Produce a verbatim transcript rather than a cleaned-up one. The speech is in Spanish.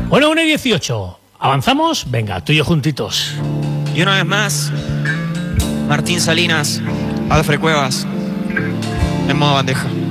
Bueno, una y dieciocho. ¿Avanzamos? Venga, tú y yo juntitos. Y una vez más, Martín Salinas, Alfred Cuevas, en modo bandeja.